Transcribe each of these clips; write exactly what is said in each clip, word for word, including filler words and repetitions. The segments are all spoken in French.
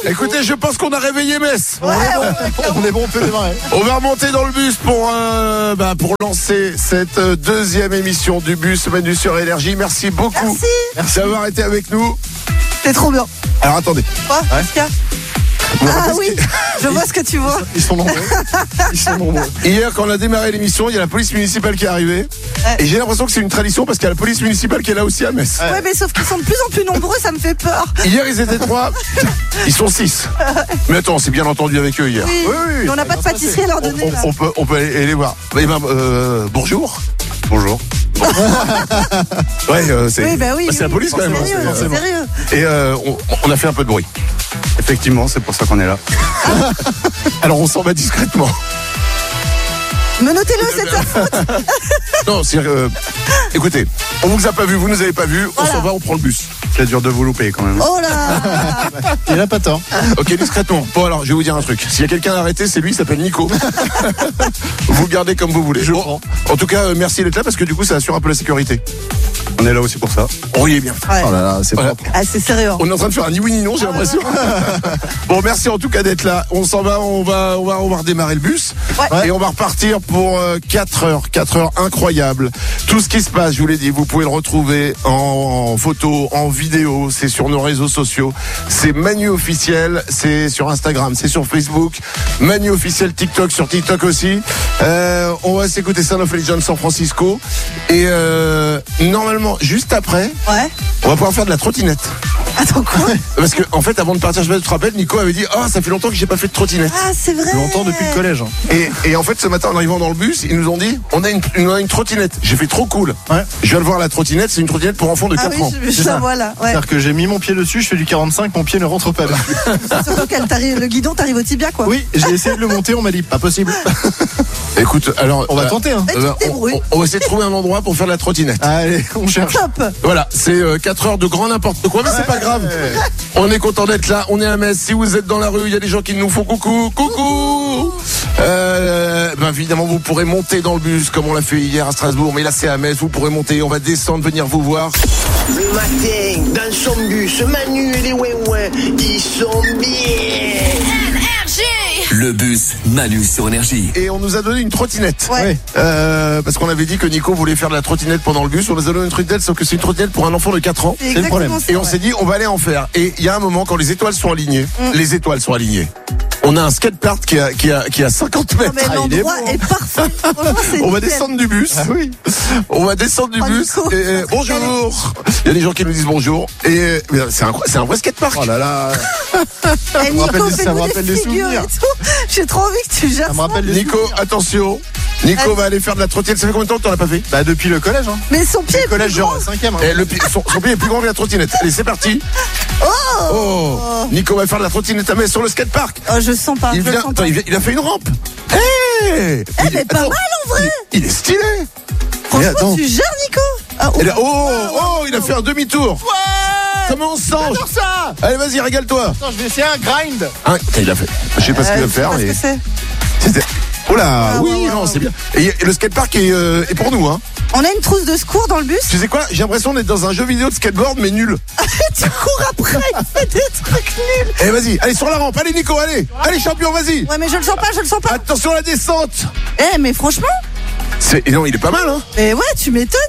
Écoutez, je pense qu'on a réveillé Metz. Ouais, ouais, On est bon, on peut démarrer. On va remonter dans le bus pour, euh, bah, pour lancer cette euh, deuxième émission du bus Manu sur Énergie. Merci beaucoup. Merci. Merci d'avoir été avec nous. C'est trop bien. Alors attendez. Quoi, Ouais. qu'est-ce qu'il y a Vous Ah rappelez- oui, je vois ce que tu vois. Ils sont nombreux. Ils sont nombreux. Hier, quand on a démarré l'émission, il y a la police municipale qui est arrivée. Ouais. Et j'ai l'impression que c'est une tradition parce qu'il y a la police municipale qui est là aussi à Metz. Ouais, mais sauf qu'ils sont de plus en plus nombreux, ça me fait peur. Hier, ils étaient trois. Ils sont six. Mais attends, on s'est bien entendu avec eux hier. Oui, Oui, oui, mais on n'a ça pas de va pâtisserie à leur On, donner. on- là. on peut, on peut aller, aller les voir. Eh ben, euh, bonjour. Bonjour. Ouais, euh, c'est Oui, bah oui. bah, c'est la oui. police quand même. Sérieux, hein, c'est- sérieux. Et euh, on, on a fait un peu de bruit. Effectivement, c'est pour ça qu'on est là. Alors on s'en va discrètement. Menottez-le, c'est de sa faute. Non, c'est euh, écoutez, on vous a pas vu, vous nous avez pas vu, on Voilà. s'en va, on prend le bus. C'est dur de vous louper quand même. Oh là. Il a pas tort. Ok, discrètement. Bon alors, je vais vous dire un truc. S'il y a quelqu'un à arrêter, c'est lui, il s'appelle Nico. Vous le gardez comme vous voulez. Je Bon, prends. en tout cas, euh, merci d'être là parce que du coup, ça assure un peu la sécurité. On est là aussi pour ça. On riez bien. Ouais. Oh là là, c'est Voilà. propre. Ah, c'est sérieux. On est en train de faire un ni oui ni non, j'ai l'impression. Bon, merci en tout cas d'être là. On s'en va, on va, on va, on va redémarrer le bus. Ouais. Et on va repartir pour euh, quatre heures. quatre heures incroyables. Tout ce qui se passe, je vous l'ai dit, vous pouvez le retrouver en, en photo, en vidéo. C'est sur nos réseaux sociaux. C'est Manu officiel. C'est sur Instagram, c'est sur Facebook. Manu officiel TikTok, sur TikTok aussi. Euh, on va s'écouter Son of Legend San Francisco. Et euh, normalement, juste après, Ouais. on va pouvoir faire de la trottinette. Attends, quoi? Parce que en fait, avant de partir, je sais pas si tu te rappelles, Nico avait dit « Ah, ça fait longtemps que j'ai pas fait de trottinette. Ah, c'est vrai. Longtemps depuis le collège. hein. » Et, et en fait, ce matin, en arrivant dans le bus, ils nous ont dit « On a une, une, on a une trottinette. » J'ai fait trop cool. Ouais. Je viens de voir la trottinette, c'est une trottinette pour enfants de Ah quatre oui, ans. je, je C'est la ça. vois là. Ouais. C'est-à-dire que j'ai mis mon pied dessus, je fais du quarante-cinq, mon pied ne rentre pas dessus. Surtout qu'elle t'arrive, le guidon t'arrive au tibia, quoi. Oui, j'ai essayé de le monter, on m'a dit pas possible. Écoute, alors... On va euh, tenter, hein. Mais tu euh, te on, débrouilles. on- on va essayer de trouver un endroit pour faire de la trottinette. Allez, on cherche. Top. Voilà, c'est euh, quatre heures de grand n'importe quoi, mais c'est pas grave. On est content d'être là, on est à Metz. Si vous êtes dans la rue, il y a des gens qui nous font coucou, coucou. Euh, ben évidemment, vous pourrez monter dans le bus comme on l'a fait hier à Strasbourg, mais là c'est à Metz. Vous pourrez monter, on va descendre, venir vous voir. Le matin, dans son bus, Manu et les ouin-ouin, ils sont bien. Le bus Manu sur Énergie. Et on nous a donné une trottinette. Ouais. Ouais. Euh, parce qu'on avait dit que Nico voulait faire de la trottinette pendant le bus. On nous a donné une trottinette, sauf que c'est une trottinette pour un enfant de quatre ans. C'est le problème. exactement ça, Et on ouais. s'est dit, on va aller en faire. Et il y a un moment, quand les étoiles sont alignées, Mm. les étoiles sont alignées. On a un skatepark qui a, qui a, qui a cinquante Non, mètres. mais Ah, il est l'endroit bon. est, parfait. Franchement, c'est On va nickel. descendre du bus. Ah oui. On va descendre du Oh, bus. Nico, Et, ça serait bonjour. Il y a des gens qui nous disent bonjour. Et mais c'est un, c'est un vrai skatepark. Oh là là. Eh, me rappelle Nico, des- ça me fais-nous rappelle des des figures souvenirs. et tout. J'ai trop envie que tu gères Ça me ça. rappelle les Nico, souvenirs. attention. Nico va aller faire de la trottinette. Ça fait combien de temps que t'en as pas fait? Bah depuis le collège, hein. Mais son pied est Le collège, plus grand. genre cinquième. Hein. Eh, le pied- son, son pied est plus grand que la trottinette. Allez, c'est parti. Oh, Nico va faire de la trottinette à Metz sur le skatepark. Oh, je sens pas. Il, je vient, sens attends, pas. il, vient- il a fait une rampe. Hey Eh, mais pas mal en vrai. Il, il est stylé. Franchement, attends. tu gères, Nico. Ah, oh. Et là, oh, oh, il a fait un demi-tour. Ouais. Comment on se sent? J'adore ça. Allez, vas-y, régale-toi. Attends, je vais essayer un grind. Hein, il a fait. Je sais pas ce qu'il Euh, va je sais faire, pas ce mais que c'est. c'était. Oh là, Ah, oui, ouais, ouais, non, ouais. c'est bien. Et, et le skatepark est, euh, est pour nous, hein. On a une trousse de secours dans le bus. Tu sais quoi? J'ai l'impression d'être dans un jeu vidéo de skateboard, mais nul. Tu cours après, il fait des trucs nuls. Eh, vas-y, allez sur la rampe. Allez, Nico, allez. Allez, champion, vas-y. Ouais, mais je le sens pas, je le sens pas. Attention à la descente. Eh, mais franchement, C'est, et non, il est pas mal, hein. mais ouais, tu m'étonnes.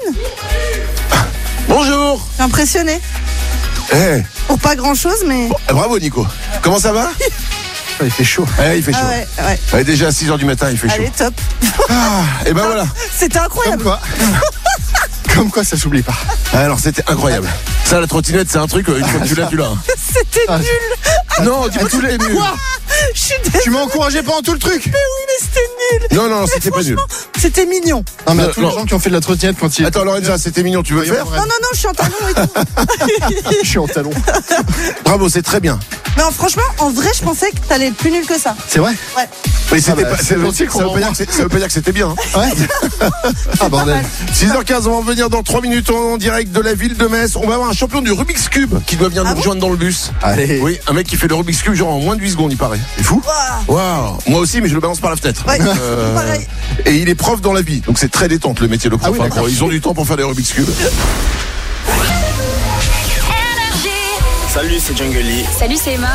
Bonjour. Je suis impressionné. Eh, Pour pas grand chose, mais. bravo, Nico. Comment ça va? Oh, il fait chaud. Eh, il fait chaud. Ah ouais, ouais. Ouais, déjà à six heures du matin, il fait chaud. Allez, top. Et ben voilà. C'était Comme incroyable. quoi. Comme quoi, ça s'oublie pas. Alors, c'était incroyable. Ça, la trottinette, c'est un truc, une fois que tu l'as, tu l'as. hein. C'était Ah, nul. Non, dis pas que c'était nul. Quoi? Je suis désolée. Tu m'as encouragé pendant tout le truc. Mais oui, mais c'était nul. Non, non, Mais c'était pas nul. franchement, c'était mignon. Non, mais à Non, tous non. les gens qui ont fait de la trottinette quand il Attends, Lorenza, c'était mignon, tu veux le faire? Non, non, non, je suis en talon et tout. je suis en talon. Bravo, c'est très bien. Mais en- franchement, en vrai, je pensais que t'allais être plus nul que ça. C'est vrai? Ouais. Mais c'était bah, pas, c'est ça, gentil ça qu'on veut pas va dire que c'est- ça veut pas dire que c'était bien. hein. Ouais. Ah, bordel. six heures quinze, on va revenir dans trois minutes en direct de la ville de Metz. On va avoir un champion du Rubik's Cube qui doit venir Ah nous bon rejoindre dans le bus. Allez. Oui, un mec qui fait le Rubik's Cube genre en moins de huit secondes, il paraît. C'est fou. Waouh. Waouh. Moi aussi, mais je le balance par la fenêtre. Ouais, Euh, pareil. Et il est prof dans la vie, donc c'est très détente le métier de prof. Ah oui, hein, d'accord. quand ils ont du temps pour faire des Rubik's Cube. Ça Salut, c'est Djungly. Salut, c'est Emma.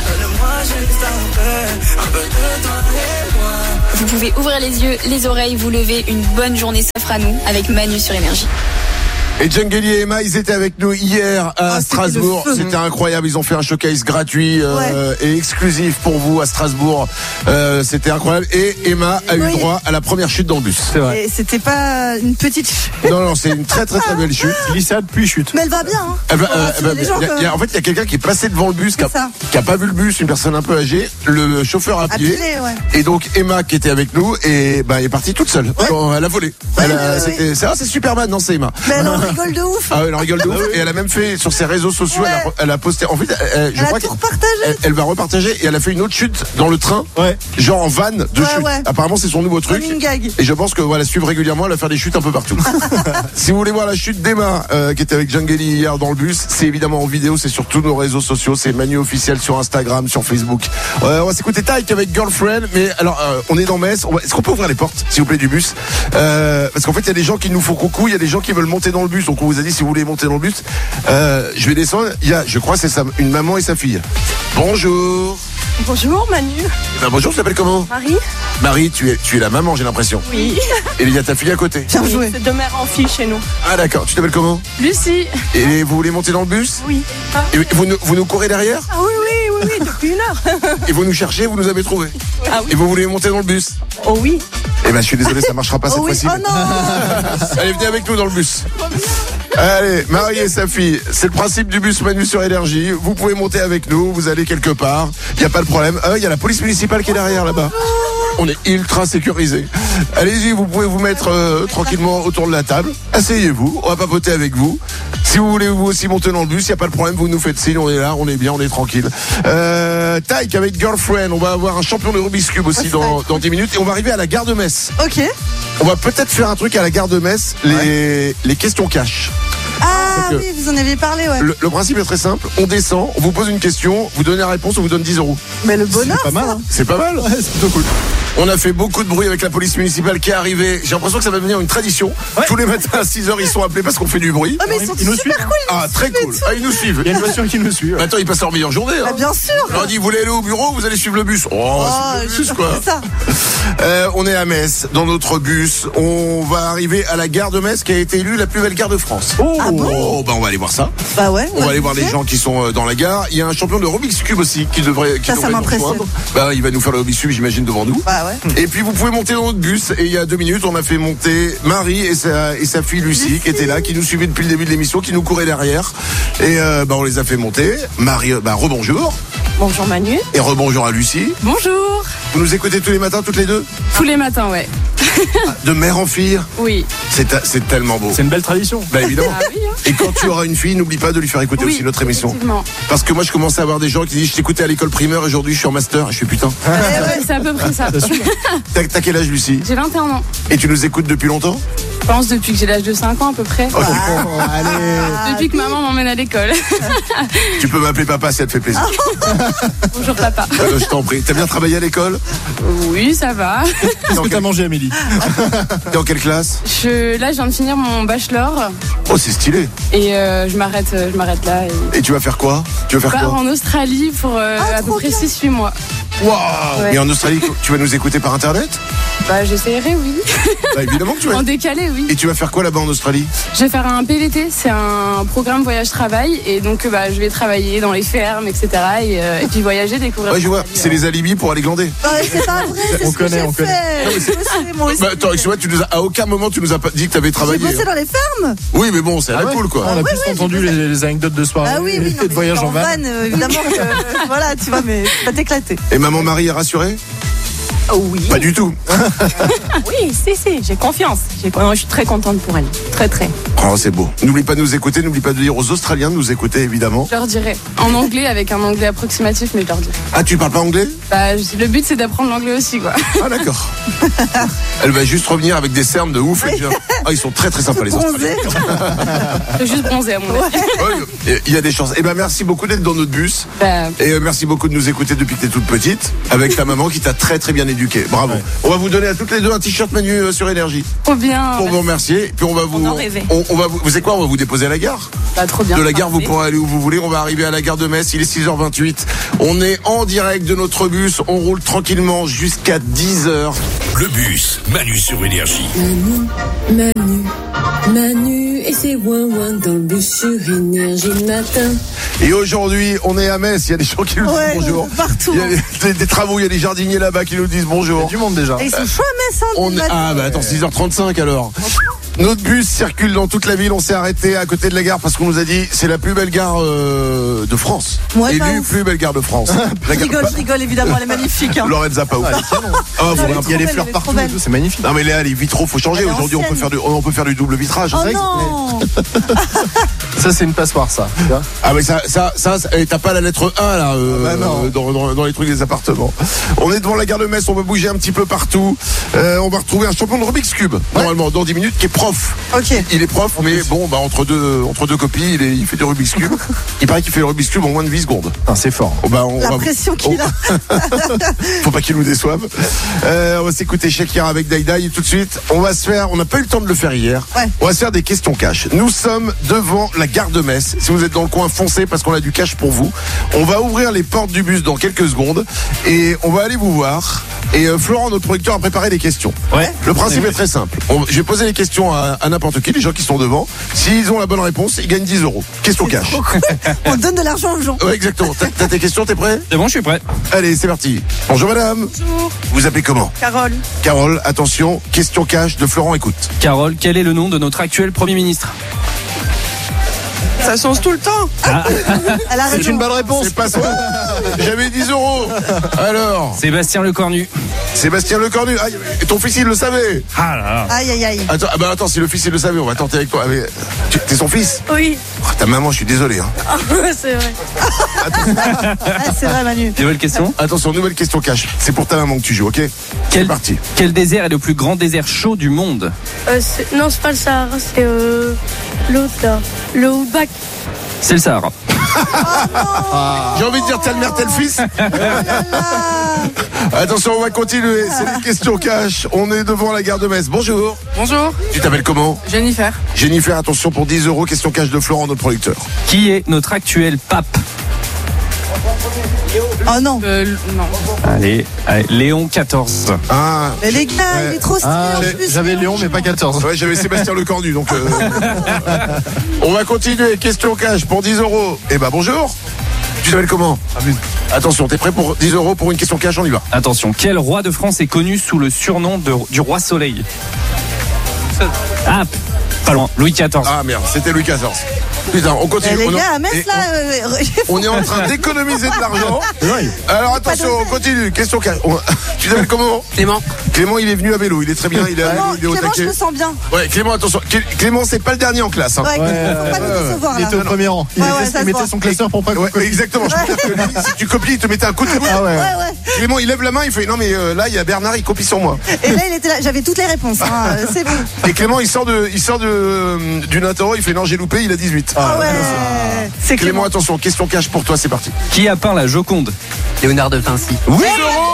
Vous pouvez ouvrir les yeux, les oreilles, vous lever. Une bonne journée s'offre à nous avec Manu sur Énergie. Et Djungly et Emma, ils étaient avec nous hier à Ah, Strasbourg. c'était le feu. C'était incroyable. Ils ont fait un showcase gratuit euh, Ouais. et exclusif pour vous à Strasbourg. Euh, c'était incroyable. Et Emma a eu Oui. droit à la première chute dans le bus. C'est vrai. Et c'était pas une petite chute. Non, non, c'est une très très très belle chute. Glissade puis chute. Mais elle va bien, hein. Elle va- Faut euh, rassurer elle va- les gens, il y a- quand il y a- même. en fait, il y a quelqu'un qui est passé devant le bus, qui a, C'est ça. qui a pas vu le bus, une personne un peu âgée, le chauffeur à À pied. pied, ouais. Et donc Emma qui était avec nous et bah, elle est partie toute seule. Bon, elle a volé. Ouais, Elle a- ouais, ouais, c'était, c'est, ah, c'est Superman, non, c'est Emma. Mais elle en rigole de ouf. Ah, elle en rigole de ouf. Et elle a même fait sur ses réseaux sociaux, Ouais. elle, a, elle a posté. En fait, elle- elle- je Elle crois a tout qu'elle repartagé. elle, elle va repartager et elle a fait une autre chute dans le train, Ouais. genre en van de Ouais, chute. ouais. Apparemment, c'est son nouveau truc. Running gag. Et je pense que voilà, suivre régulièrement, elle va faire des chutes un peu partout. Si vous voulez voir la chute d'Emma, euh, qui était avec Djungly hier dans le bus, c'est évidemment en vidéo, c'est sur tous nos réseaux sociaux, c'est Manu officiel sur Instagram, sur Facebook. Euh, on va s'écouter Tyke avec Girlfriend, mais alors euh, on est dans Metz. On va- Est-ce qu'on peut ouvrir les portes, s'il vous plaît, du bus euh, Parce qu'en fait, il y a des gens qui nous font coucou, il y a des gens qui veulent monter dans le bus. Donc on vous a dit si vous voulez monter dans le bus, euh, je vais descendre. Il y a, je crois, c'est ça, une maman et sa fille. Bonjour. Bonjour, Manu. Eh ben, bonjour, tu t'appelles comment? Marie. Marie, tu es, tu es la maman, j'ai l'impression. Oui, Et il y a ta fille à côté. Bien joué. c'est de mère en fille chez nous. Ah d'accord, tu t'appelles comment? Lucie. Et vous voulez monter dans le bus? Oui. Et vous, nous- vous nous courez derrière? Ah oui, oui, oui, oui, depuis une heure. Et vous nous cherchez, vous nous avez trouvé? Ah oui. Et vous voulez monter dans le bus? Oh oui. Eh ben je suis désolé, ça marchera pas cette Oh oui. fois-ci. Oh non. Allez, venez avec nous dans le bus. Allez, Marie et sa fille, c'est le principe du bus Manu sur Énergie. Vous pouvez monter avec nous, vous allez quelque part, il n'y a pas de problème. Ah, il y a la police municipale qui est derrière là-bas. On est ultra sécurisé. Allez-y, vous pouvez vous mettre euh, tranquillement autour de la table. Asseyez-vous, on va papoter avec vous. Si vous voulez vous aussi monter dans le bus, il n'y a pas de problème, vous nous faites signe, on est là, on est bien, on est tranquille. Euh, Tyke avec Girlfriend, on va avoir un champion de Rubik's Cube aussi dans, dans dix minutes et on va arriver à la gare de Metz. Ok. On va peut-être faire un truc à la gare de Metz, les, les questions cash. Ah Donc, euh, oui, vous en avez parlé, ouais. Le, le principe est très simple, on descend, on vous pose une question, vous donnez la réponse, on vous donne dix euros. Mais le bonheur. Pas mal, hein. C'est pas mal. Ouais, c'est plutôt cool. On a fait beaucoup de bruit avec la police municipale qui est arrivée. J'ai l'impression que ça va devenir une tradition. Ouais. Tous les matins à six heures, ils sont appelés parce qu'on fait du bruit. Ah mais ils sont Ils nous super suivent. cool. Ah, très cool. Ah, ils nous suivent. Il y a une voiture qui nous suit. ouais. Attends, ils passent leur meilleure journée. Hein. Ah, bien sûr. On leur dit, vous voulez aller au bureau, vous allez suivre le bus. Oh, Oh, suivre le bus, je- quoi. c'est ça. Euh, on est à Metz, dans notre bus. On va arriver à la gare de Metz qui a été élue la plus belle gare de France. Oh, Ah bon Oh, bah on va aller voir ça. Bah ouais. On va aller voir les vite fait. gens qui sont euh, dans la gare. Il y a un champion de Rubik's Cube aussi qui devrait, qui Ça, ça devrait nous m'impressionne. rejoindre. Bah, il va nous faire le Rubik's Cube, j'imagine, devant nous. Bah ouais. Et puis vous pouvez monter dans notre bus. Et il y a deux minutes, on a fait monter Marie et sa, et sa fille Lucie, qui était là, qui nous suivait depuis le début de l'émission, qui nous courait derrière. Et euh, bah, on les a fait monter. Marie, euh, bah, rebonjour. Bonjour Manu. Et rebonjour à Lucie. Bonjour. Vous nous écoutez tous les matins, toutes les deux? Tous les matins, ouais. De mère en fille. Oui. C'est, ta- c'est tellement beau. c'est une belle tradition. Bah évidemment. Ah oui, hein. Et quand tu auras une fille, n'oublie pas de lui faire écouter Oui, aussi notre émission. effectivement. Parce que moi, je commence à avoir des gens qui disent, je t'écoutais à l'école primaire, aujourd'hui je suis en master. Et je suis putain. Ouais, c'est à peu près ça. T'as, t'as quel âge, Lucie? J'ai vingt et un ans. Et tu nous écoutes depuis longtemps? Je pense depuis que j'ai l'âge de cinq ans à peu près. Oh, allez. Depuis que maman m'emmène à l'école. Tu peux m'appeler papa si ça te fait plaisir. Bonjour papa. Euh, je t'en prie. T'as bien travaillé à l'école? Oui, ça va. Qu'est-ce que t'as mangé, Amélie? T'es en quelle classe? Je, là, je viens de finir mon bachelor Oh, c'est stylé. et euh, je m'arrête, je m'arrête là. Et... Et tu vas faire quoi? Tu vas Je faire pars quoi? en Australie pour euh, Ah, à peu trop près bien. six huit mois. Waouh! Ouais. Mais en Australie, tu vas nous écouter par internet? Bah, j'essaierai, oui. Bah, évidemment que tu vas. En décalé, oui. Et tu vas faire quoi là-bas en Australie? Je vais faire un P V T, c'est un programme voyage-travail, et donc euh, bah, je vais travailler dans les fermes, et cetera. Et, euh, et puis voyager, découvrir. Ouais, je vois. l'Australie, C'est ouais. les alibis pour aller glander. Bah, c'est pas vrai, c'est On ce que connaît, j'ai on connaît. fait. Non, mais c'est- Je sais, moi aussi. Bah, attends, excuse-moi, tu nous as, à aucun moment tu nous as pas dit que t'avais J'ai travaillé. bossé dans les fermes. Oui, mais bon, c'est à Ah la ouais cool, quoi. On a ouais, plus ouais, entendu j'ai les, les anecdotes de soirée Ah oui, oui, non, et mais de voyage en en van. van, euh, évidemment que, euh, voilà, tu vois, mais tu vas t'éclater. Et maman Marie est rassurée? Oh oui. Pas du tout. Oui, si, si, j'ai confiance. J'ai- Je suis très contente pour elle. Très, très. Oh, c'est beau. N'oublie pas de nous écouter, n'oublie pas de dire aux Australiens de nous écouter, évidemment. Je leur dirai. En anglais, avec un anglais approximatif, mais je leur dirai. Ah, tu parles pas anglais? Bah, je- le but, c'est d'apprendre l'anglais aussi, quoi. Ah, d'accord. Elle va juste revenir avec des cernes de ouf. et puis, Ah, ils sont très très sympas les Australiens. Bronzé. Je suis juste bronzée à mon avis. Ouais, il y a des chances. Eh ben merci beaucoup d'être dans notre bus. Bah, Et euh, merci beaucoup de nous écouter depuis que t'es toute petite, avec ta maman qui t'a très très bien éduquée. Bravo. On va vous donner à toutes les deux un t-shirt Manu euh, sur Énergie trop bien. pour vous remercier. Puis on va vous, On en rêvait. on, on va vous, vous savez quoi, on va vous déposer à la gare. Bah, trop bien. De la gare, vous Parfait. pourrez aller où vous voulez. On va arriver à la gare de Metz. Il est six heures vingt-huit. On est en direct de notre bus. On roule tranquillement jusqu'à dix heures. Le bus Manu sur Énergie. Manu, Manu, Manu et ses ouin-ouin dans le bus sur Énergie le matin. Et aujourd'hui, on est à Metz. Il y a des gens qui nous disent Ouais, bonjour. partout. Il y a des, des- des travaux. Il y a des jardiniers là-bas qui nous disent Il y a bonjour. du monde déjà. Et ils sont chauds à Metz, hein, On le est... matin. Ah bah attends, six heures trente-cinq alors. Notre bus circule dans toute la ville. On s'est arrêté à côté de la gare parce qu'on nous a dit c'est la plus belle gare euh, de France. Ouais, pas Élue ouf. plus belle gare de France. La Je gare- rigole, je rigole, évidemment, elle est magnifique. Hein. Lorenza pas ouf. Ah, elle est canon. Ah, Non, faut elle est un Il y a trop les belle, fleurs elle est partout trop et belle. tout, c'est magnifique. Non mais Léa, les vitraux, faut changer. Elle est Aujourd'hui, on peut ancienne. faire du, on peut faire du double vitrage. Oh non. Ça, c'est une passoire, ça. Tu vois. Ah mais ça, ça, ça, ça- eh, t'as pas la lettre un là euh, Ah bah non. euh, dans, dans, dans les trucs des appartements. On est devant la gare de Metz, on va bouger un petit peu partout. Euh, on va retrouver un champion de Rubik's Cube normalement dans dix minutes qui est prof. Ok. Il est prof, mais bon, bah entre deux, entre deux copies, il, est, il fait du Rubik's Cube. Il paraît qu'il fait le Rubik's Cube en moins de huit secondes. Ah, c'est fort. Oh, bah, on La va- pression qu'il a. Faut pas qu'il nous déçoive. Euh, on va s'écouter Shakira avec Daïdaï tout de suite. On va se faire, on n'a pas eu le temps de le faire hier. Ouais. On va se faire des questions cash. Nous sommes devant la gare de Metz. Si vous êtes dans le coin, foncez parce qu'on a du cash pour vous. On va ouvrir les portes du bus dans quelques secondes et on va aller vous voir. Et euh, Florent, notre producteur, a préparé des questions. Ouais. Le principe est très simple. On- je vais poser les questions à, à n'importe qui, les gens qui sont devant. S'ils ont la bonne réponse, ils gagnent dix euros. Question cash. On donne de l'argent aux gens. Ouais, exactement. T'as, t'as tes questions, t'es prêt? C'est bon, je suis prêt. Allez, c'est parti. Bonjour madame. Bonjour. Vous appelez comment? Carole. Carole, attention, question cash de Florent, écoute. Carole, quel est le nom de notre actuel Premier ministre? Ça change tout le temps. Elle a C'est raison. une bonne réponse. C'est pas ça. J'avais dix euros. Alors, Sébastien Lecornu. Sébastien Lecornu. Ah, et ton fils, il le savait. Ah là là. Aïe, aïe, aïe. Attends, ah bah attends, si le fils, il le savait, on va tenter avec toi. Ah, mais, tu- T'es son fils? Oui, Oh, ta maman, je suis désolé. Hein. c'est vrai. Ah, c'est vrai, Manu. Nouvelle question. Attention, nouvelle question cash. C'est pour ta maman que tu joues, ok? C'est Quel, parti. quel désert est le plus grand désert chaud du monde? Euh, c'est- non, c'est pas le Sahara, c'est euh, l'autre là. Le Oubak. C'est le Sahara. J'ai envie de dire tel mère, tel fils. Attention, on va continuer. C'est une question cash. On est devant la gare de Metz. Bonjour. Bonjour, Tu t'appelles comment? Jennifer. Jennifer, attention pour dix euros. Question cash de Florent, notre producteur. Qui est notre actuel pape? Oh non. Euh, non. Allez, allez, Léon quatorze. Ah, Mais les gars, Ouais. il est trop stylé Ah, en j'ai- plus. j'avais Léon, mais pas quatorze. ouais, j'avais Sébastien Lecornu, donc. euh, On va continuer. Question cash pour dix euros. Eh ben bonjour. Tu t'appelles comment? Attention, t'es prêt pour dix euros pour une question cash? On y va. Attention, quel roi de France est connu sous le surnom de, du roi Soleil? Ah, pas loin, Louis quatorze. Ah merde, c'était Louis quatorze. Putain, on Eh, continue. les On, gars, à et Metz, là, euh, on est en train d'économiser de l'argent. Alors attention, on continue. Question cash. On- Tu t'appelles comment? Clément. Clément, il est venu à vélo. Il est très bien. Il est à vélo, Clément, il est au Clément, je taquet. me sens bien. Ouais, Clément, attention. Clé- Clément, c'est pas le dernier en classe. Hein. Ouais, faut pas nous décevoir, Il là. était au premier rang. Il Ouais, ouais, était- ça il se mettait voit. son classeur pour pas Ouais, qu'on copie. exactement. Je peux dire que lui, si tu copies, il te mettait un coup de coude. Ah ouais. Ouais, ouais. Clément, il lève la main, il fait non mais euh, là il y a Bernard, il copie sur moi. Et là, il était là. J'avais toutes les réponses. Hein. euh, C'est bon. Et Clément, il sort de, il sort de euh, d'une interro, il fait non j'ai loupé, il a dix-huit. Ah ouais. C'est Clément, Clément. attention, question cash pour toi, c'est parti. Qui a peint la Joconde? Léonard de Vinci. dix euros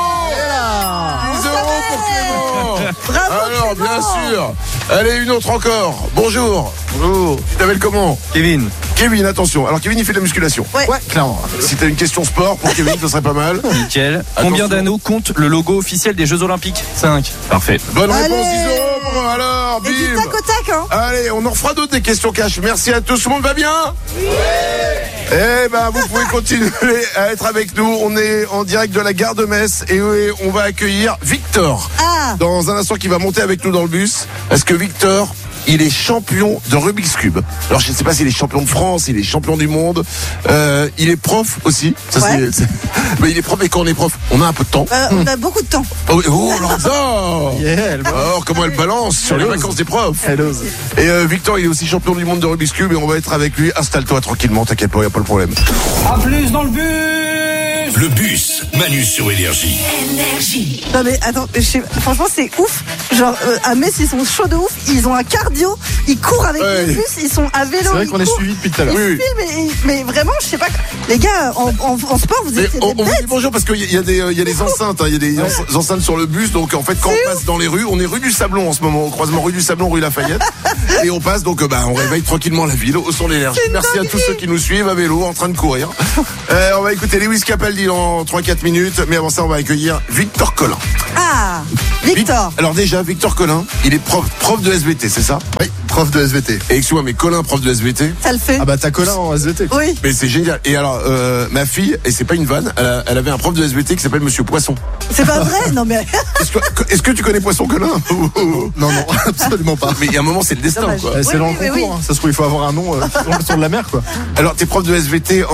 dix euros pour Clément. Bravo. Alors, bien Clément. sûr. Allez, une autre encore. Bonjour. Bonjour. Tu t'appelles comment? Kevin. Kevin, attention. Alors Kevin, il fait de la musculation. Ouais. Clairement. Si t'as une question sport pour Kevin, ça serait pas mal. Nickel. Combien Attention. d'anneaux compte le logo officiel des Jeux Olympiques? cinq. Parfait. Bonne Allez. réponse, dix euros. Bon, alors, Et du bim. tac au tac, hein. Allez, on en refera d'autres des questions cash. Merci à tous. Tout le monde va bien? Oui. Eh ben, vous pouvez continuer à être avec nous. On est en direct de la gare de Metz et oui, on va accueillir Victor. Ah. Dans un instant, qui va monter avec nous dans le bus. Parce que Victor, il est champion de Rubik's Cube. Alors, je ne sais pas s'il est champion de France, il est champion du monde. Euh, il est prof aussi. Ça, Ouais. c'est, c'est- Mais il est prof, et quand on est prof, on a un peu de temps. Euh, on a beaucoup de temps. Oh, oh Lorenza. Yeah, elle- Alors, comment elle balance sur les Elle ose. vacances des profs. Elle ose. Et euh, Victor, il est aussi champion du monde de Rubik's Cube et on va être avec lui. Installe-toi tranquillement, t'inquiète pas, y a pas le problème. A plus dans le bus. Le bus, Manu sur Énergie. Non mais attends, je sais- franchement c'est ouf. Genre euh, à Metz ils sont chauds de ouf. Ils ont un cardio, ils courent avec Ouais. le bus, ils sont à vélo. C'est vrai ils qu'on est courent, suivi depuis tout à l'heure. Ils Oui, oui. filment, et- mais vraiment je sais pas. Les gars en, en, en sport vous Mais étiez on, des on vous bêtes. dit bonjour parce qu'il y, a- il y a des, euh, il y a des enceintes, hein, il y a des en- enceintes sur le bus. Donc en fait, quand on passe dans les rues, on est rue du Sablon en ce moment, au croisement rue du Sablon, rue Lafayette, et on passe donc euh, bah on réveille tranquillement la ville au son de l'énergie. Merci à tous ceux qui nous suivent à vélo, en train de courir. Euh, on va écouter Lewis Capaldi dans trois quatre minutes, mais avant ça, on va accueillir Victor Collin. Ah Victor. Alors déjà, Victor Collin, il est prof, prof de S V T, c'est ça? Oui, prof de S V T. Et excuse-moi, mais Collin, prof de S V T. Ça le fait. Ah bah t'as Colin en S V T. quoi. Oui. Mais c'est génial. Et alors, euh, ma fille, et c'est pas une vanne, elle, a- elle avait un prof de S V T qui s'appelle Monsieur Poisson. C'est pas vrai. Non mais Est-ce que, est-ce que tu connais Poisson Collin? Non, non, absolument pas. Mais il y a un moment, c'est le destin, Dommage. quoi. Euh, C'est Oui, dans oui, le oui, concours, oui. hein. Ça se trouve, il faut avoir un nom euh, sur le- sur de la mer, quoi. Alors, t'es prof de S V T en,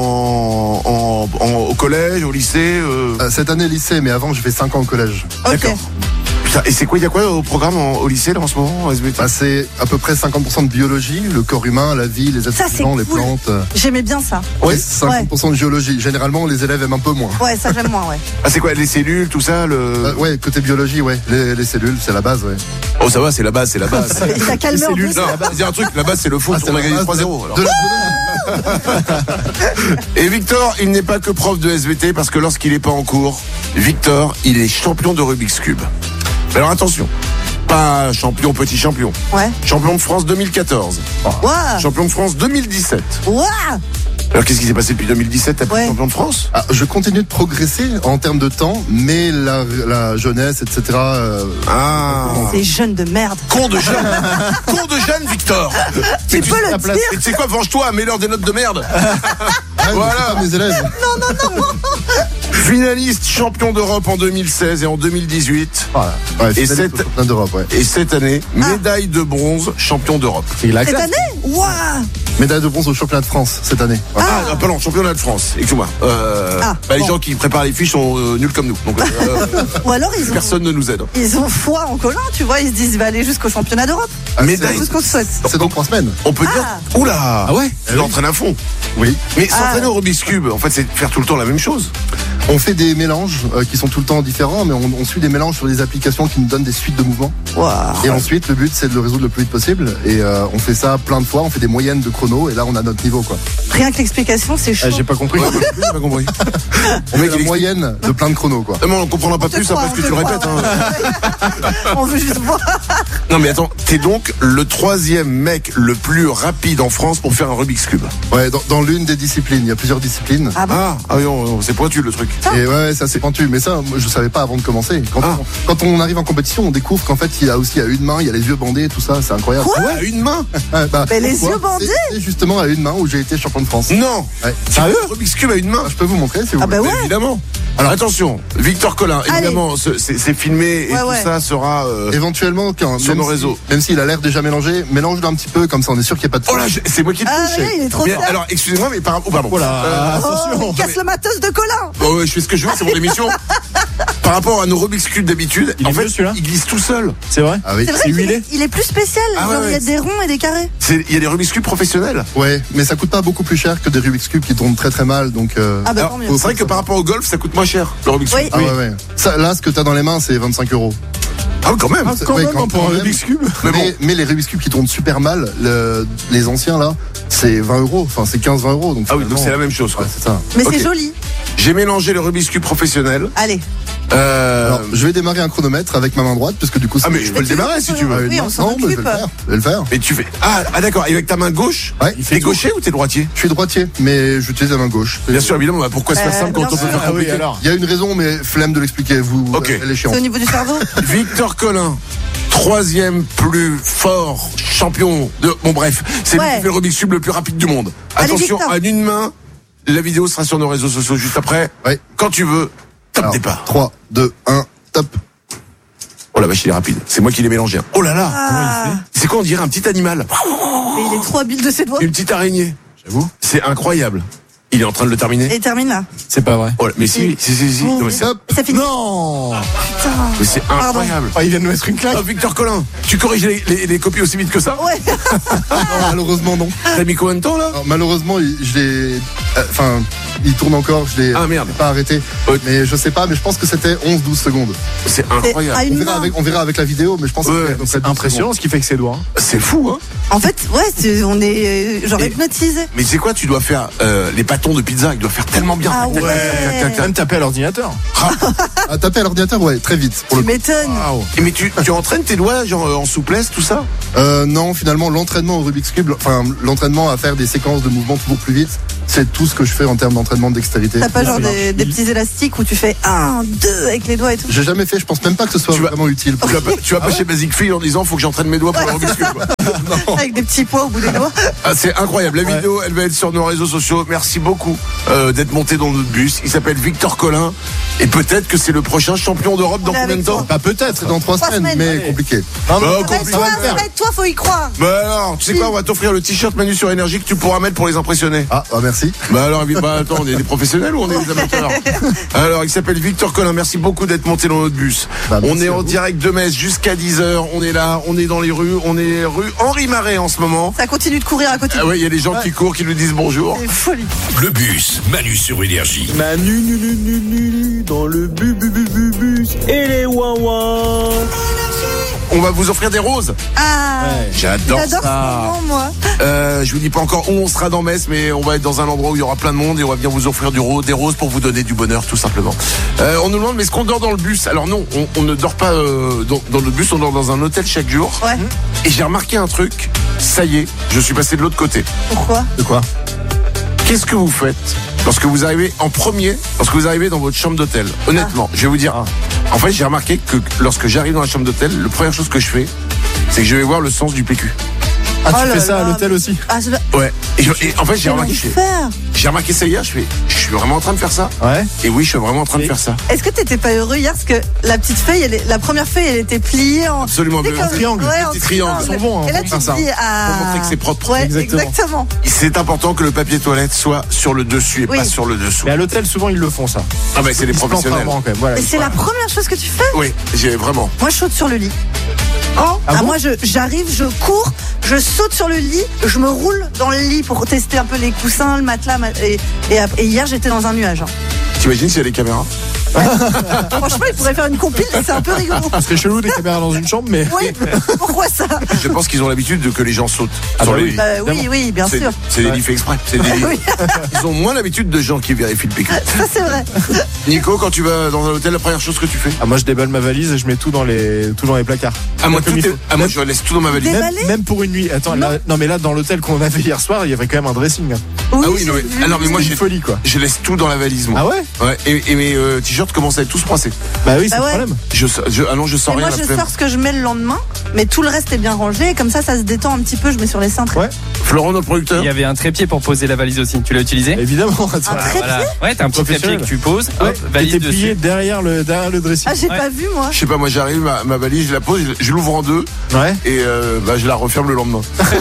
en, en- au collège, au lycée euh, Euh, Cette année, lycée, mais avant, j'ai fait cinq ans au collège. ok. D'accord. Putain, et c'est quoi, il y a quoi au programme en- au lycée, là, en ce moment, en S V T? Bah, c'est à peu près cinquante pour cent de biologie, le corps humain, la vie, les êtres Ça, c'est vivants, les cool. plantes. euh, J'aimais bien ça. Ouais. et cinquante pour cent de géologie. Généralement, les élèves aiment un peu moins. Ouais ça j'aime moins ouais. Ah, c'est quoi, les cellules, tout ça, le... Euh, ouais, côté biologie, ouais. Les, les cellules, c'est la base, ouais. Oh, ça va, c'est la base, c'est la base. Il t'a calmé en plus. Non, il y a un truc, la base, c'est le foot, Ah, c'est on a la gagné base trois de- zéro. alors. de la- Et Victor, il n'est pas que prof de S V T parce que lorsqu'il n'est pas en cours, Victor, il est champion de Rubik's Cube. Mais alors attention, pas champion, petit champion. Ouais. Champion de France deux mille quatorze. Ouah. Champion de France deux mille dix-sept. Ouah. Alors qu'est-ce qui s'est passé depuis deux mille dix-sept? T'as plus Ouais. champion de France? Ah, je continue de progresser en termes de temps, mais la, la jeunesse, et cetera. euh, Ah. Ces jeunes de merde. Con de jeune. Con de jeune, Victor. Tu peux le la place. dire. Et tu sais quoi, venge-toi, mets-leur des notes de merde. ah, Voilà. c'est pas mes élèves. Finaliste champion d'Europe en deux mille seize et en deux mille dix-huit. Voilà. Ouais, Et finaliste cette- au championnat d'Europe, ouais. Et cette année, médaille de bronze champion d'Europe. Et la Cette classe. année. Ouah. Médaille de bronze au championnat de France cette année. Ouais. Ah, pardon, championnat de France. Excuse-moi. Euh, Ah, bah, les bon. gens qui préparent les fiches sont euh, nuls comme nous. Donc, euh, Ou alors ils ont. personne ne nous aide. Ils ont foi en Colin, tu vois, ils se disent, il va aller jusqu'au championnat d'Europe. Ah, médaille. C'est tout ce qu'on te souhaite. C'est dans trois semaines. On peut dire. Ah. Oula. Ah ouais. Eh Tu oui. entraînes à fond. Oui. Mais Ah. s'entraîner au Rubik's Cube, en fait, c'est faire tout le temps la même chose. On fait des mélanges euh, qui sont tout le temps différents, mais on, on suit des mélanges sur des applications qui nous donnent des suites de mouvements. Ouah. Et ensuite, le but, c'est de le résoudre le plus vite possible. Et euh, on fait ça plein de fois, on fait des moyennes de chrono, et là, on a notre niveau, quoi. Rien que l'explication, c'est chaud. Ah, j'ai pas compris. Ouais, j'ai pas compris. On Le met mec, la il moyenne de plein de chronos, quoi. Non, mais on comprendra pas On te plus croit, après ce que on tu te le croit, répètes. hein. ouais. On veut juste voir. Non, mais attends, t'es donc le troisième mec le plus rapide en France pour faire un Rubik's Cube. Ouais, dans, dans l'une des disciplines, il y a plusieurs disciplines. Ah bon. Ah, ah oui, on- on- c'est pointu le truc. Et ouais, ouais, ça c'est pointu. Mais ça, moi, je savais pas avant de commencer. Quand, Ah. on, quand on arrive en compétition, on découvre qu'en fait, il y a aussi à une main, il y a les yeux bandés, tout ça, c'est incroyable. Quoi Ouais, à une main. Ouais, bah, Mais les pourquoi yeux bandés C'est- C'est justement à une main où j'ai été champion de France. Non. Ouais. Sérieux? Rubik's Cube à une main. Je peux vous montrer si vous Ah bah voulez. ouais. Évidemment. Alors attention, Victor Collin, Allez. évidemment, ce- c'est c'est filmé et Ouais, tout ouais. ça sera. euh, Éventuellement, quand, Sur même nos si- réseaux. Même s'il a l'air déjà mélangé, mélange-le un petit peu, comme ça on est sûr qu'il n'y a pas de Oh là, je- c'est moi qui le Ah, touche. mais là, il est trop Mais fier. alors, excusez-moi, mais par oh, pardon. Oh là, Euh, Oh, il casse le matos de Colin. oh, ouais, je fais ce que je veux, c'est mon émission. Par rapport à nos Rubik's Cube d'habitude, Il en est fait, mieux, celui-là il glisse tout seul. C'est vrai Ah oui. C'est vrai qu'il est, il est plus spécial. Ah ouais, Genre, il y a ouais. des ronds et des carrés. C'est- Il y a des Rubik's Cube professionnels. Ouais, mais ça coûte pas beaucoup plus cher que des Rubik's Cube qui tournent très très mal, donc. euh, Ah bah Alors, tant mieux. c'est vrai que par rapport au golf, ça coûte moins cher, le Rubik's Oui. Cube. Ah ouais, ouais. Ça, là, ce que t'as dans les mains, c'est vingt-cinq euros. Ah, quand même. quand même, hein, pour un Rubik's Cube. Mais, Mais bon. mais les Rubik's Cube qui tournent super mal, le- les anciens là, c'est vingt euros. Enfin, c'est quinze vingt euros. Donc Ah oui, donc finalement- c'est la même chose, quoi. Ouais, c'est ça. Mais Ok. c'est joli. J'ai mélangé le Rubik's Cube professionnel. Allez. Euh, Alors, je vais démarrer un chronomètre avec ma main droite, puisque du coup. Ah, c'est- mais je peux le démarrer si tu veux. Oui, non, on s'en non, mais je vais occupe. le faire. Je vais le faire. Mais tu fais. Ah, ah, d'accord, et avec ta main gauche. Ouais. T'es gaucher ou t'es droitier? Je suis droitier, mais j'utilise la main gauche. Bien sûr, évidemment, bah, pourquoi se faire Euh, simple quand bien on peut sûr. faire Ah oui, compliqué? alors. Il y a une raison, mais flemme de l'expliquer. Vous, Ok. elle est chiante. C'est au niveau du cerveau. Victor Collin, troisième plus fort champion de. Bon, bref, c'est lui Ouais. qui fait le Rubik's Cube le plus rapide du monde. Allez, Attention, Victor. à une main, la vidéo sera sur nos réseaux sociaux juste après. Ouais. Quand tu veux, top Alors, départ. trois, deux, un, top. Oh la vache, il est rapide. C'est moi qui l'ai mélangé. Oh là là. Ah. C'est quoi, on dirait un petit animal? Mais il est trop habile de ses doigts. Une petite araignée. J'avoue. C'est incroyable. Il est en train de le terminer. Et il termine là. C'est pas vrai. Oh, là, mais si, si, si, si. Non, mais c'est, Top. Ça finit. Non. Putain. mais c'est Pardon. incroyable. Ah, il vient de nous mettre une claque. Oh, Victor Collin, tu corriges les, les- les copies aussi vite que ça? Ouais. Non, malheureusement, non. T'as mis combien de temps là? Alors, malheureusement, il- je l'ai. euh, Enfin, il tourne encore, je l'ai ah, merde. pas arrêté. Euh, mais je sais pas, mais je pense que c'était onze douze secondes. C'est incroyable. On verra, avec, on verra avec la vidéo, mais je pense ouais, que c'est impressionnant ce qui fait que ses doigts. Hein. C'est fou, hein. En fait, ouais, c'est, on est genre et, hypnotisé. Mais c'est quoi, tu dois faire euh, les bâtons de pizza, ils doivent faire tellement bien. Ah ouais. Même taper à l'ordinateur. Ah, taper à l'ordinateur, ouais, très vite. Tu m'étonnes. Wow. Mais tu, tu entraînes tes doigts genre en souplesse, tout ça? Euh, non, finalement, l'entraînement au Rubik's Cube, enfin, l'entraînement à faire des séquences de mouvements toujours plus vite, c'est tout ce que je fais en termes d'entraînement de dextérité. T'as pas genre des, des petits élastiques où tu fais un, deux avec les doigts et tout? J'ai jamais fait, je pense même pas que ce soit tu vraiment vas, utile. Tu vas pas, tu vas pas chez Basic Fit en disant faut que j'entraîne mes doigts pour le Rubik's Cube. Avec des petits poids au bout des doigts. Ah, c'est incroyable. La ouais. vidéo, elle va être sur nos réseaux sociaux. Merci beaucoup euh, d'être monté dans notre bus. Il s'appelle Victor Collin. Et peut-être que c'est le prochain champion d'Europe dans combien de temps? Bah peut-être, dans trois, trois semaines, semaines, mais ouais. compliqué. Non, non, compliqué. Toi, toi, faut y croire. Bah alors, tu sais quoi, on va t'offrir le t-shirt Manu sur Énergie que tu pourras mettre pour les impressionner. Ah, bah merci. Bah alors, bah, attends, on est des professionnels ou on est des amateurs? Alors, il s'appelle Victor Collin. Merci beaucoup d'être monté dans notre bus. Bah, on est en direct de Metz jusqu'à dix heures. On est là, on est dans les rues. On est rue Henri Marais en ce moment. Ça continue de courir à côté. Ah oui, il y a des gens ouais. qui courent, qui nous disent bonjour. C'est folie. Le bus, Manu sur Énergie. Manu, nu, nu, nu, nu, dans le bus, bus, bus, bus, bus, et les ouin On va vous offrir des roses. Ah, ouais. J'adore, J'adore ça. Moment, moi. Euh, je vous dis pas encore où on sera dans Metz, mais on va être dans un endroit où il y aura plein de monde et on va bien vous offrir du rose, des roses pour vous donner du bonheur, tout simplement. Euh, on nous demande, mais est-ce qu'on dort dans le bus? Alors non, on, on ne dort pas euh, dans, dans le bus, on dort dans un hôtel chaque jour. Ouais. Et j'ai remarqué un truc. Ça y est, je suis passé de l'autre côté. Pourquoi? De quoi? Qu'est-ce que vous faites lorsque vous arrivez en premier, lorsque vous arrivez dans votre chambre d'hôtel? Honnêtement, ah. je vais vous dire. Ah. En fait, j'ai remarqué que lorsque j'arrive dans la chambre d'hôtel, la première chose que je fais, c'est que je vais voir le sens du P Q. Ah, tu oh fais ça là. à l'hôtel aussi? Ah, je... Ouais. Et, je, et en fait, j'ai remarqué, je j'ai remarqué ça hier. Je fais, je suis vraiment en train de faire ça. Ouais. Et oui, je suis vraiment en train et... de faire ça. Est-ce que t'étais pas heureux hier parce que la petite feuille, elle est... la première feuille, elle était pliée en absolument bleu. En triangle. Ouais, en petits triangles. Ils sont bons. Hein, et là, tu ça. te dis, ah... Pour montrer que c'est propre. Ouais, exactement. exactement. C'est important que le papier toilette soit sur le dessus et oui. pas sur le dessous. Mais à l'hôtel, souvent, ils le font ça. Ah bah c'est des professionnels. Quand même. Voilà, et c'est voilà. la première chose que tu fais? Oui, j'ai vraiment. Moi, je saute sur le lit. Oh, ah, ah bon moi je, j'arrive, je cours, je saute sur le lit, je me roule dans le lit pour tester un peu les coussins, le matelas. Et, et, et hier j'étais dans un nuage. Hein. T'imagines s'il y a des caméras? Franchement, il pourrait faire une compile, c'est un peu rigolo. Ce serait chelou des caméras dans une chambre, mais. Oui, pourquoi ça? Je pense qu'ils ont l'habitude de que les gens sautent ah sur bah les oui. lits. Bah, oui, oui, bien c'est, sûr. C'est des lits faits exprès. C'est des lits. Oui. Ils ont moins l'habitude de gens qui vérifient le P Q. Ça, c'est vrai. Nico, quand tu vas dans un hôtel, la première chose que tu fais? Ah, moi, je déballe ma valise et je mets tout dans les, tout dans les placards. Ah, moi, tout est... ah, moi je laisse tout dans ma valise. Même, même pour une nuit. Attends, non. Là, non, mais là, dans l'hôtel qu'on avait hier soir, il y avait quand même un dressing. Hein. Oui, ah oui, non, mais, ah, non, mais moi, j'ai une folie, quoi. Je laisse tout dans la valise, moi. Ah ouais? Ouais. Et, et mes euh, t-shirts commencent à être tous froissés. Bah oui, c'est bah le ouais. problème. Je, je, ah non, je sors et rien. Moi, je sors ce que je mets le lendemain, mais tout le reste est bien rangé. Et comme ça, ça se détend un petit peu. Je mets sur les cintres. Ouais. Florent, notre producteur. Il y avait un trépied pour poser la valise aussi. Tu l'as utilisé? Évidemment. Un trépied? Voilà. Ouais, t'as un petit trépied que tu poses. Ouais. Hop, valise et t'es plié dessus. derrière le, derrière le dressing. Ah, j'ai ouais. pas vu, moi. Je sais pas, moi, j'arrive, ma, ma valise, je la pose, je, je l'ouvre en deux. Ouais. Et euh, bah, je la referme le lendemain.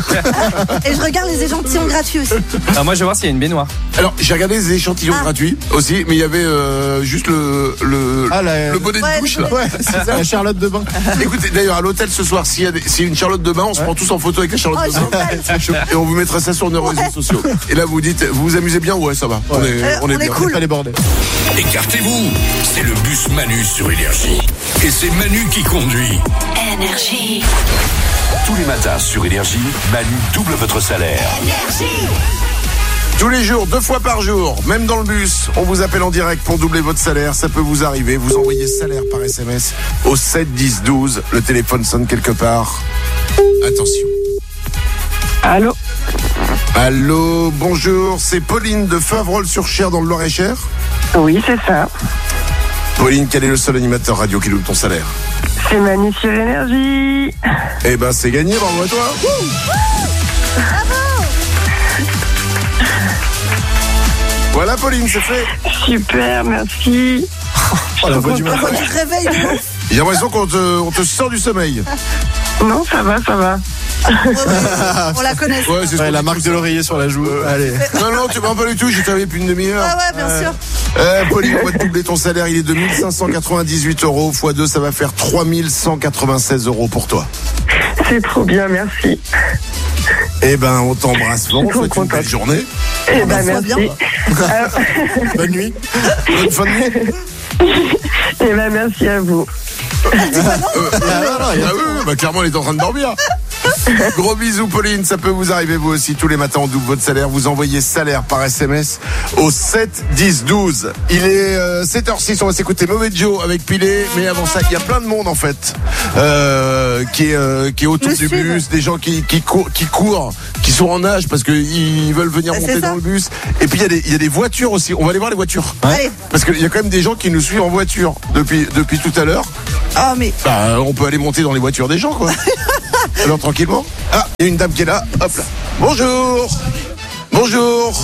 Et je regarde les échantillons gratuits aussi. Alors, moi, je vais voir s'il y a une baignoire. Alors, j'ai regardé les échantillons ah. gratuits aussi, mais il y avait euh, juste le, le, ah, la... le bonnet ouais, de douche. Là. Ouais, c'est ça, la Charlotte de bain. Écoutez, d'ailleurs, à l'hôtel ce soir, s'il y a, des, s'il y a une Charlotte de bain, on se ouais. prend tous en photo avec la Charlotte oh, de bain. Et on vous mettra ça sur nos ouais. réseaux sociaux. Et là, vous dites, vous vous amusez bien? Ouais, ça va. Ouais. On est, euh, on est, on est bien. cool. Pas les bordels. Écartez-vous, c'est le bus Manu sur Énergie. Et c'est Manu qui conduit. Énergie. Tous les matins sur Énergie, Manu double votre salaire. Énergie. Tous les jours, deux fois par jour, même dans le bus, on vous appelle en direct pour doubler votre salaire. Ça peut vous arriver. Vous envoyez salaire par S M S au sept dix douze. Le téléphone sonne quelque part. Attention. Allô? Allô, bonjour. C'est Pauline de Favrolles-sur-Cher dans le Loir-et-Cher? Oui, c'est ça. Pauline, quel est le seul animateur radio qui double ton salaire? C'est Manu sur Énergie. Eh ben, c'est gagné, bravo à toi. Voilà, Pauline, c'est fait. Super, merci. Oh, la voix du matin. Réveil. J'ai l'impression qu'on te, on te sort du sommeil. Non, ça va, ça va. Ouais, ouais, on la connaît. Ouais, c'est ouais, la marque de l'oreiller sur la joue. Euh, Allez. Non, non, tu m'en pas du tout, j'ai travaillé depuis une demi-heure. Ah ouais, bien euh... sûr. Euh, Pauline, on va te doubler ton salaire, il est de mille cinq cent quatre-vingt-dix-huit euros. fois deux, ça va faire trois mille cent quatre-vingt-seize euros pour toi. C'est trop bien, merci. Eh ben, on t'embrasse fort, on souhaite une belle journée. Eh ben, merci. Bonne nuit. Bonne fin de nuit. Eh ben, merci à vous. Euh, euh, ah oui, bah clairement, elle est en train de dormir. Gros bisous, Pauline. Ça peut vous arriver, vous aussi. Tous les matins, on double votre salaire. Vous envoyez salaire par S M S au sept dix douze. Il est euh, sept heures six. On va s'écouter Mauvais Joe avec Pilé. Mais avant ça, il y a plein de monde, en fait, euh, qui, est, euh, qui est autour Le du sud. bus. Des gens qui, qui, courent, qui courent, qui sont en nage parce qu'ils veulent venir Ah, c'est monter ça. dans le bus. Et puis, il y, a des- il y a des voitures aussi. On va aller voir les voitures. Allez. Parce qu'il y a quand même des gens qui nous suivent en voiture depuis, depuis tout à l'heure. Oh, mais. Bah, on peut aller monter dans les voitures des gens, quoi. Alors, tranquillement. Ah, il y a une dame qui est là. Hop là. Bonjour. Bonjour.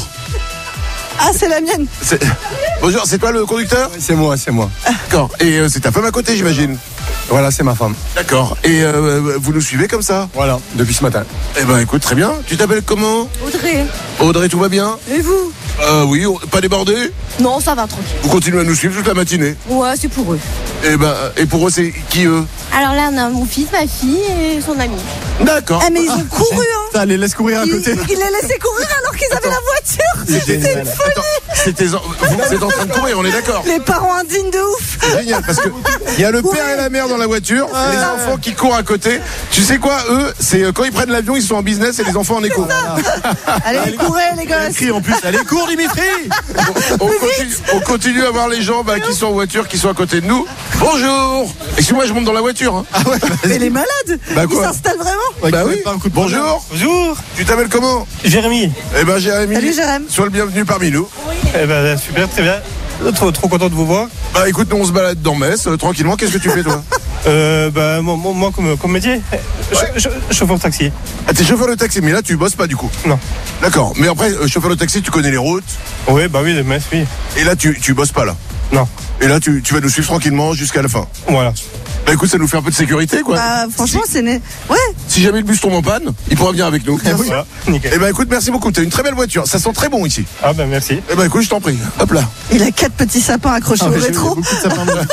Ah, c'est la mienne. C'est- Bonjour, c'est toi le conducteur? C'est moi, c'est moi. D'accord. Et euh, c'est ta femme à côté, j'imagine? Voilà, c'est ma femme. D'accord. Et euh, vous nous suivez comme ça? Voilà, depuis ce matin. Eh ben, écoute, très bien. Tu t'appelles comment? Audrey. Audrey, tout va bien? Et vous? Euh, oui, on- pas débordé? Non, ça va, tranquille. Vous continuez à nous suivre toute la matinée? Ouais, c'est pour eux. Et ben, et pour eux, c'est qui eux? Alors là, on a mon fils, ma fille et son ami. D'accord. Eh, mais ils ont couru, hein. Ça, les laisse courir à Ils, côté. ils les laissaient courir alors qu'ils avaient la voiture. C'était C'était une folie. Attends, c'était en- vous êtes en train de courir, on est d'accord? Les parents indignes de ouf. C'est génial parce que il y a le père et la mère dans la voiture, les enfants qui courent à côté. Tu sais quoi, eux, c'est euh, quand ils prennent l'avion, ils sont en business et les enfants en écho. Allez, courez, les gosses. Crie en plus. Allez, cours, Dimitri. On continue, on continue à voir les gens bah, qui sont en voiture, qui sont à côté de nous. Bonjour. Excuse-moi, je monte dans la voiture. Hein. Mais les malades. Bah, Ils quoi s'installent vraiment. Bah oui. Pas un coup de Bonjour. Bonjour, Tu t'appelles comment? Jérémy. Eh ben Jérémy. Salut, Jérémy. Sois le bienvenu parmi nous. Eh ben, super, très bien. Trop, trop content de vous voir. Bah écoute, nous on se balade dans Metz, euh, tranquillement. Qu'est-ce que tu fais toi? Euh, bah, moi, moi, moi, comme, comme métier, je- je- chauffeur de taxi. Ah, t'es chauffeur de taxi, mais là tu bosses pas du coup. Non. D'accord. Mais après, euh, chauffeur de taxi, tu connais les routes. Oui, bah oui, de Metz, oui. Et là tu, tu bosses pas là. Non. Et là tu, tu vas nous suivre tranquillement jusqu'à la fin. Voilà. Bah écoute, ça nous fait un peu de sécurité quoi. Bah, franchement, c'est né. Ouais. Si jamais le bus tombe en panne, il pourra venir avec nous. Voilà, nickel. Eh ben écoute, merci beaucoup. T'as une très belle voiture. Ça sent très bon ici. Ah, ben, merci. Eh ben écoute, je t'en prie. Hop là. Il a quatre petits sapins accrochés Ah, au mais j'ai vu, il y a rétro. beaucoup de sapins de-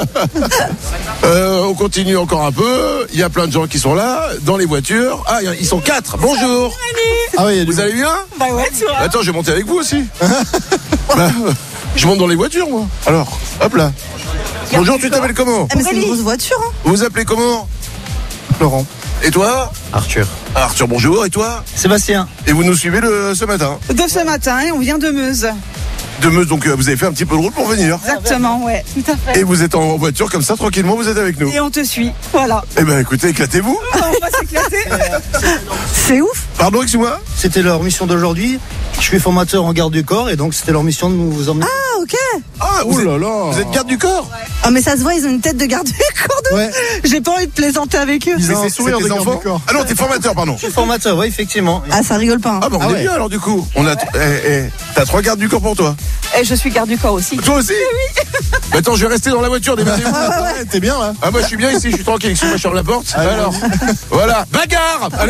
Euh, on continue encore un peu. Il y a plein de gens qui sont là dans les voitures. Ah, il y a- ils sont quatre. Bonjour. Ah oui, il y a du- Vous allez bien? Bah ouais, tu vois. Attends, je vais monter avec vous aussi. Bah, euh, je monte dans les voitures moi. Alors, hop là. Bonjour, tu t'appelles comment? Eh, mais c'est une grosse voiture, hein. Vous vous appelez comment? Laurent. Et toi? Arthur. Arthur, bonjour. Et toi? Sébastien. Et vous nous suivez le, ce matin? De ce matin, et on vient de Meuse. De Meuse, donc euh, vous avez fait un petit peu de route pour venir. Exactement, ouais, tout à fait. Et vous êtes en voiture comme ça, tranquillement, vous êtes avec nous. Et on te suit, voilà. Eh ben écoutez, éclatez-vous. On va s'éclater. C'est ouf. Pardon, excuse-moi. C'était leur mission d'aujourd'hui. Je suis formateur en garde du corps et donc c'était leur mission de nous emmener. Ah, ok. Ah, vous, Oh êtes, là là. vous êtes garde du corps? Ah, mais ça se voit, ils ont une tête de garde du corps de. Ouais. J'ai pas envie de plaisanter avec eux. Ils ont un C'est- sourire c'est de tes garde enfants du corps. Ah non, t'es formateur, pardon. Je suis formateur, oui, effectivement. Ah, ça rigole pas. hein. Ah bah on Ah est ouais. bien alors du coup. On a, eh, eh, t'as trois gardes du corps pour toi. Et je suis garde du corps aussi. Toi aussi? Oui. Bah attends, je vais rester dans la voiture. Démarrez-vous. Ouais, t'es bien là. Ah moi je suis bien ici, je suis tranquille. Excuse-moi, je ferme la porte. Alors, voilà, bagarre. Allez.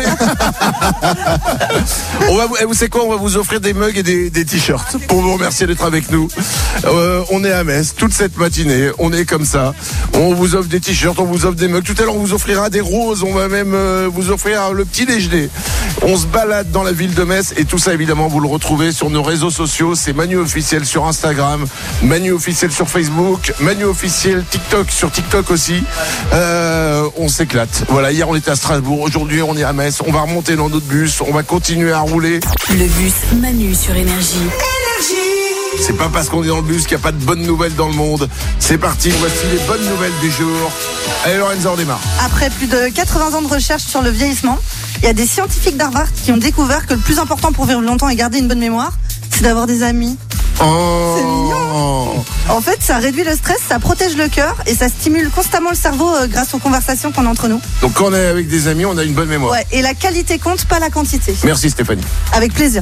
On va, vous, eh, vous savez quoi? On va vous offrir des mugs et des, des t-shirts pour vous remercier d'être avec nous. Euh, on est à Metz toute cette matinée. On est comme ça. On vous offre des t-shirts, on vous offre des mugs. Tout à l'heure, on vous offrira des roses. On va même euh, vous offrir le petit déjeuner. On se balade dans la ville de Metz et tout ça, évidemment, vous le retrouvez sur nos réseaux sociaux. C'est Manu officiel sur Instagram, Manu officiel sur Facebook, Manu officiel TikTok sur TikTok aussi. Euh, on s'éclate. Voilà, hier on était à Strasbourg, aujourd'hui on est à Metz. On va remonter dans notre bus, on va continuer à rouler. Le bus Manu sur Énergie. C'est pas parce qu'on est dans le bus qu'il n'y a pas de bonnes nouvelles dans le monde. C'est parti, voici les bonnes nouvelles du jour. Allez Lorenza, on démarre. Après plus de quatre-vingts ans de recherche sur le vieillissement, il y a des scientifiques d'Harvard qui ont découvert que le plus important pour vivre longtemps et garder une bonne mémoire, c'est d'avoir des amis. Oh. C'est mignon. En fait, ça réduit le stress, ça protège le cœur et ça stimule constamment le cerveau euh, grâce aux conversations qu'on a entre nous. Donc quand on est avec des amis, on a une bonne mémoire. Ouais, et la qualité compte, pas la quantité. Merci Stéphanie. Avec plaisir.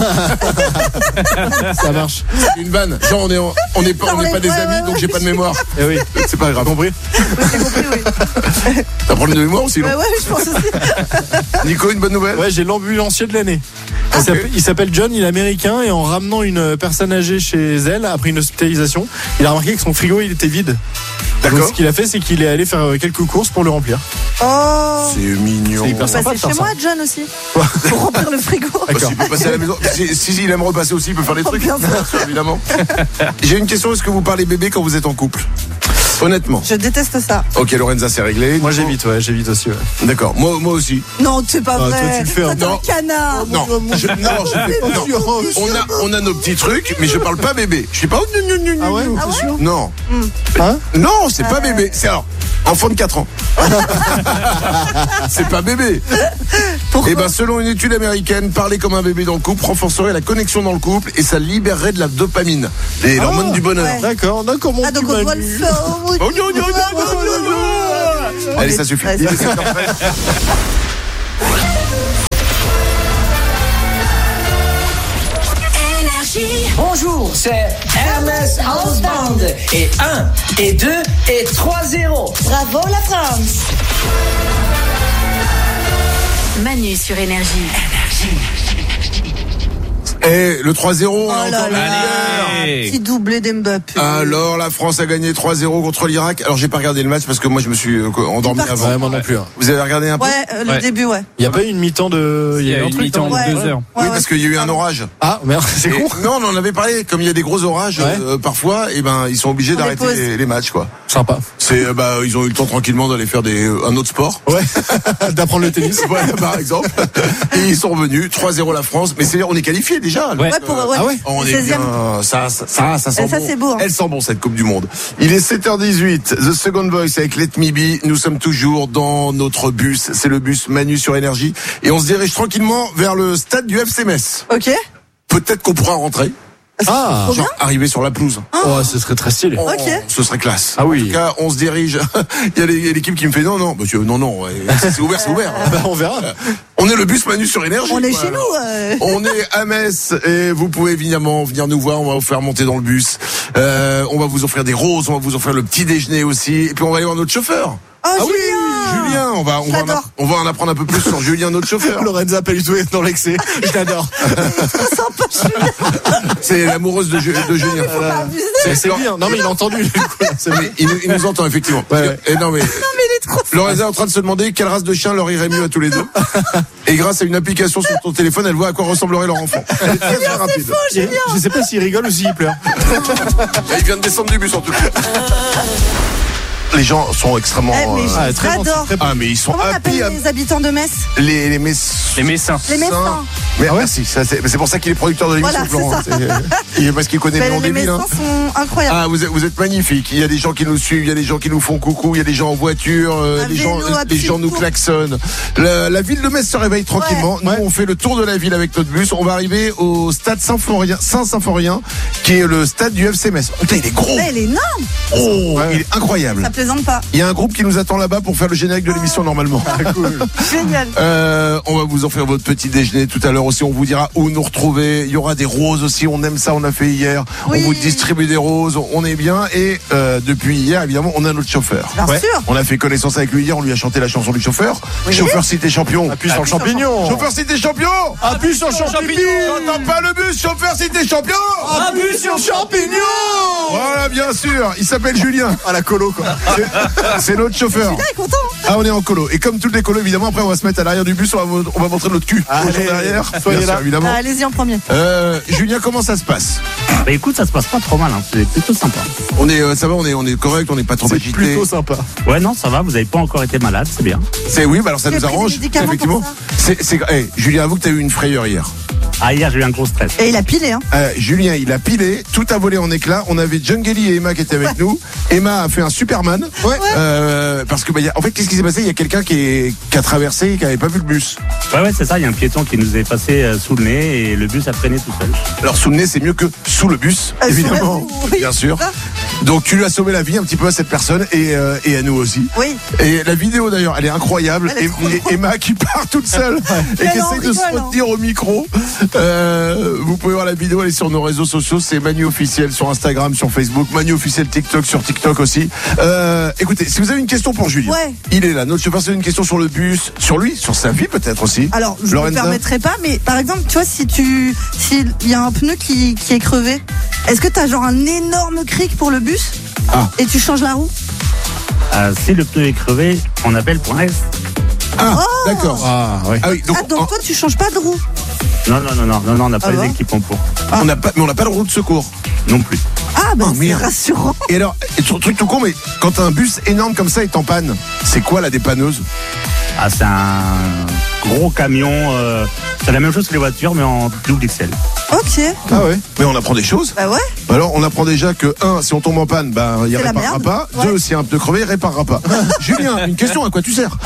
Ça marche. C'est une vanne. Genre on est en- on n'est pas, on Non, n'est mais pas des ouais, amis, ouais, donc ouais. j'ai pas de mémoire. Eh oui. C'est pas grave. Compris. T'as un problème de mémoire aussi, non Ouais, ouais, je pense aussi. Nico, une bonne nouvelle? Ouais, j'ai l'ambulancier de l'année. Il Ok. s'appelle- Il s'appelle John, il est américain et en ramenant une personne âgée chez elle après une hospitalisation, il a remarqué que son frigo il était vide. D'accord. Donc, ce qu'il a fait, c'est qu'il est allé faire euh, quelques courses pour le remplir. Oh. C'est mignon. C'est hyper Bah, sympa c'est de faire chez ça. moi, John aussi. Pour remplir le frigo. Bah, s'il peut passer à la maison. Si, si, si il aime repasser aussi, il peut faire des trucs. Bien sûr. Évidemment. J'ai une question, est-ce que vous parlez bébé quand vous êtes en couple? Honnêtement. Je déteste ça. Ok, Lorenza, c'est réglé. Moi j'évite, ouais, j'évite aussi. Ouais. D'accord, moi, moi aussi. Non, c'est pas Ah, vrai. toi, tu le fais, Toi, hein. t'es un Non. canard. Non, je, non, je fais pas. Non. On a, on a nos petits trucs, mais je parle pas bébé. Je suis pas. Ah ouais, Ah t'es ouais sûr? Non. Hein? Non, c'est pas bébé. C'est alors, enfant de quatre ans. C'est pas bébé. Pourquoi Eh ben, selon une étude américaine, parler comme un bébé dans le couple renforcerait la connexion dans le couple et ça libérerait de la dopamine, et l'hormone du bonheur. ouais. D'accord, d'accord, mon Ah, donc petit on doit le Manu. faire. Oh, non, non, non, non, non, non. Allez, ça suffit. Ouais, Il est ça- sept heures treize. Bonjour, c'est Hermès House Band. Et un, et deux, et trois zéro. Bravo la France. Manu sur Énergie. Et le trois zéro, on a Oh là encore là. Allez. Petit doublé d'Mbappé. Alors, la France a gagné trois zéro contre l'Irak. Alors, j'ai pas regardé le match parce que moi, je me suis euh, endormi Une partie. avant. Ouais, moi non plus. hein. Vous avez regardé un peu? Ouais, euh, le Ouais. début, ouais. Il n'y a pas eu une mi-temps de. Il y a eu un une truc, mi-temps non de Ouais. deux heures. Ouais, Oui, ouais. parce qu'il y a eu un orage. Ah, merde, c'est Et- con. Non, on en avait parlé. Comme il y a des gros orages, Ouais. euh, parfois, et ben, ils sont obligés On les d'arrêter pose. les, les matchs, quoi. Sympa. C'est, euh, bah, ils ont eu le temps tranquillement d'aller faire des, euh, un autre sport. Ouais. D'apprendre le tennis. Voilà, par exemple. Et ils sont revenus. trois zéro la France. Mais c'est, on est qualifié déjà. Ouais. Ouais, pour, ouais. Ah ouais On est seizième. bien. Ça, ça, ça, ça sent Et ça, bon. c'est beau, hein. Elle sent bon, cette Coupe du Monde. Il est sept heures dix-huit. The Second Voice avec Let Me Be. Nous sommes toujours dans notre bus. C'est le bus Manu sur Énergie. Et on se dirige tranquillement vers le stade du F C Metz. Ok. Peut-être qu'on pourra rentrer. Ah. Trop bien. Genre, arriver sur la pelouse. Oh, ce serait très stylé. Oh, Ok. ce serait classe. Ah oui. En tout cas, on se dirige. Il y a les- il y a l'équipe qui me fait non, non, monsieur, non, non. ouais, C'est ouvert, c'est ouvert. Bah, on verra. On est le bus Manu sur Énergie. On est quoi. chez nous. euh. On est à Metz et vous pouvez évidemment venir nous voir. On va vous faire monter dans le bus. Euh, on va vous offrir des roses. On va vous offrir le petit déjeuner aussi. Et puis on va aller voir notre chauffeur. Oh, Ah oui, Julien. Julien. On va, on va, en, J'adore. app- on va en apprendre un peu plus sur Julien, notre chauffeur. Lorenza pas du tout être dans l'excès. Je l'adore. Sympa, Julien. C'est l'amoureuse de, Ju- de Julien. Pas abusé. C'est c'est bien. Non, mais il a entendu. du coup. C'est bien. Mais il, nous- il nous entend effectivement. Ouais, ouais. Et non mais. Non, mais il est trop. Lorenza est en train de se demander quelle race de chien leur irait mieux à tous les deux. Et grâce à une application sur ton téléphone, elle voit à quoi ressemblerait leur enfant. Elle est très, très rapide. Je sais pas s'il rigole ou s'il pleure. Et il vient de descendre du bus en tout cas. Les gens sont extrêmement. Eh, mais euh, très gentil, j'adore. très Ah mais ils sont Comment on happy. appelle les habitants de Metz? Les les Mess- Les Messins. Les Messins. Mais merci. Ça, c'est c'est pour ça qu'il est producteur de l'émission, Voilà, Florent. c'est ça. C'est- il- Parce qu'il connaît le Mais nom les des villes. hein. Messins sont incroyables. Ah, vous êtes, vous êtes magnifiques. Il y a des gens qui nous suivent, il y a des gens qui nous font coucou, il y a des gens en voiture, euh, Un les gens, vélo, un les gens nous petit klaxonnent. La, la ville de Metz se réveille tranquillement. Nous, on fait le tour de la ville avec notre bus. On va arriver au stade Saint-Florien, Saint-Symphorien, qui est le stade du F C Metz. Putain, il est gros. Ouais, elle est énorme. Oh, il est incroyable. Ça plaisante pas. Il y a un groupe qui nous attend là-bas pour faire le générique de l'émission normalement. Génial. Euh, on va vous offrir votre petit déjeuner tout à l'heure aussi. On vous dira où nous retrouver. Il y aura des roses aussi. On aime ça. On a fait hier. Oui. On vous distribue des roses. On est bien. Et euh, depuis hier, évidemment, on a notre chauffeur. Bien sûr. On a fait connaissance avec lui hier. On lui a chanté la chanson du chauffeur. Oui. Chauffeur cité champion. Appuie sur le champignon. Chauffeur cité champion. Appuie sur le champignon. J'entends pas le bus. Chauffeur cité champion. Appuie sur le champignon. Voilà, bien sûr. Il s'appelle Julien. À la colo, quoi. C'est- C'est notre chauffeur. Julien est content. Ah, on est en colo. Et comme toutes les colos, évidemment, après, on va se mettre à l'arrière du bus, on va, vo- on va montrer notre cul. Allez, aux gens derrière. soyez Bien là. sûr, évidemment. Ah, allez-y en premier. Euh, Julien, comment ça se passe? Bah écoute, ça se passe pas trop mal, hein. C'est plutôt sympa. On est, euh, ça va, on est, on est correct, on n'est pas trop C'est agité. plutôt sympa. Ouais, non, ça va, vous avez pas encore été malade, c'est bien. C'est oui, bah alors ça Tu as nous pris des arrange. médicaments pour Effectivement. ça C'est, c'est, hey, Julien, avoue que t'as eu une frayeur hier. Ah, hier, j'ai eu un gros stress. Et il a pilé, hein. Euh, Julien, il a pilé, tout a volé en éclats. On avait Jungeli et Emma qui étaient avec nous. Emma a fait un Superman. Ouais. Euh, parce que, bah, y a- en fait, qu'est-ce qui s'est passé? Il y a quelqu'un qui, est, qui a traversé et qui avait pas vu le bus. Ouais, ouais, c'est ça, il y a un piéton qui nous est passé euh, sous le nez et le bus a freiné tout seul. Alors, sous le nez, c'est mieux que sous le bus, Euh, sous évidemment. le- oui, Bien sûr. ça. Donc tu lui as sauvé la vie un petit peu à cette personne et, euh, et à nous aussi. Oui. Et la vidéo d'ailleurs, elle est incroyable. Elle est et, trop et Emma qui part toute seule et Mais qui non, essaye de se rigole, retenir au micro. Euh, vous pouvez voir la vidéo, elle est sur nos réseaux sociaux. C'est Manu officiel sur Instagram, sur Facebook, Manu officiel TikTok, sur TikTok aussi. Euh, écoutez, si vous avez une question pour Julien, Ouais. il est là. Notre chauffeur, c'est une question sur le bus, sur lui, sur sa vie peut-être aussi. Alors, je ne me Lorenza. permettrai pas, mais par exemple, tu vois, si tu, s'il y a un pneu qui, qui est crevé, est-ce que t'as genre un énorme cric pour le bus Ah. et tu changes la roue? Euh, si le pneu est crevé, on appelle point S. Ah, Oh. d'accord. Ah, oui. Ah oui, donc, Ah, donc en- toi, tu changes pas de roue? Non, non, non, non, non, non, on n'a pas Ah les bon équipements pour. on n'a pas, mais on n'a pas le roue de secours. Non plus. Ah, bah Oh, c'est merde. rassurant. Et alors, et sur- truc tout con, mais quand un bus énorme comme ça est en panne, c'est quoi la dépanneuse? Ah, c'est un gros camion. euh, c'est la même chose que les voitures, mais en double X L. Ok. Ah ouais. Mais on apprend des choses. Bah ouais. Alors, on apprend déjà que, un, si on tombe en panne, bah, il C'est la réparera merde. pas. Ouais. Deux, si y a un pneu crevé, il réparera pas. Julien, une question, à quoi tu sers?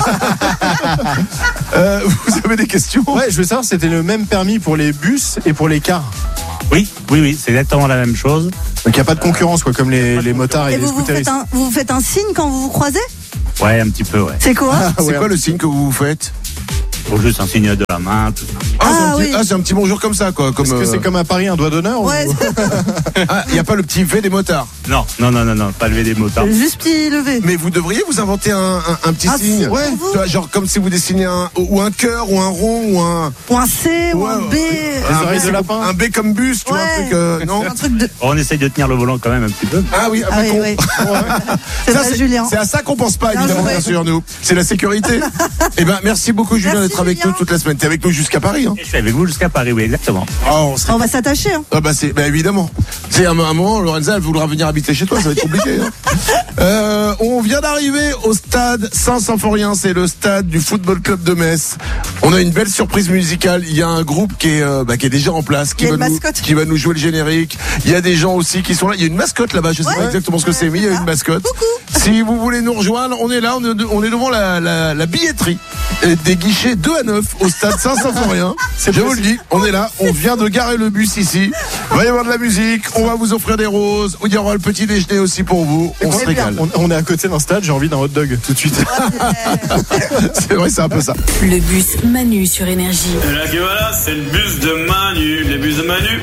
euh, Vous avez des questions? Ouais, je veux savoir, c'était le même permis pour les bus et pour les cars. Oui, oui, oui, c'est exactement la même chose. Donc il n'y a pas de concurrence, quoi, comme les, les motards et, Et les vous vous, scooteristes. faites un, vous faites un signe quand vous vous croisez? Ouais, un petit peu, ouais. C'est quoi? Ah, C'est ouais. quoi le signe que vous faites? Faut juste un signe de la main. Tout ça. Ah, c'est un, Ah, petit- oui. ah, c'est un petit bonjour comme ça, quoi. Comme, Est-ce que euh, c'est comme à Paris un doigt d'honneur ou- Ouais, Ah, il n'y a pas le petit V des motards. Non, non, non, non, non, pas lever des motards. c'est juste petit levé. Mais vous devriez vous inventer un, un, un petit Un signe. signe pour vous. Tu vois, genre comme si vous dessinez un, ou un cœur, ou un rond, ou un. Ou un C, ou un Ouais, B. Les un oreilles B, de lapin. Un B comme bus, tu vois, un Ouais. truc. euh, non? Un truc de. On essaye de tenir le volant quand même un petit peu. Ah oui, un Ah peu oui, con. oui. C'est Ça, vrai, Julien. C'est à ça qu'on pense pas, Bien évidemment, joué. bien sûr, nous. C'est la sécurité. Eh ben, merci beaucoup, Julien, Merci, d'être avec Julien. nous toute la semaine. T'es avec nous jusqu'à Paris, hein? Et je suis avec vous jusqu'à Paris, oui, exactement. Oh, on serait- On va s'attacher, hein. Ah bah c'est, bah évidemment. C'est un, un moment, Lorenza, elle voudra venir habiter chez toi, ça va être compliqué. Hein. Euh, on vient d'arriver au stade Saint-Symphorien, c'est le stade du Football Club de Metz. On a une belle surprise musicale. Il y a un groupe qui est, euh, bah, qui est déjà en place, qui Il y a va, une nous, mascotte. qui va nous jouer le générique. Il y a des gens aussi qui sont là. Il y a une mascotte là-bas, je sais Ouais. pas exactement ce que c'est, mais il y a une mascotte. Si vous voulez nous rejoindre, on est là, on est, on est devant la, la, la billetterie euh, des guichets deux à neuf au stade Saint-Symphorien. Je vous le dis, on est là, on vient de garer le bus ici. Il va y avoir de la musique, on va vous offrir des roses, il y aura le petit déjeuner aussi pour vous. On se régale. On, on est à côté d'un stade, j'ai envie d'un hot dog tout de suite. C'est vrai, c'est un peu ça. Le bus Manu sur Énergie. Et là que voilà, c'est le bus de Manu, les bus de Manu.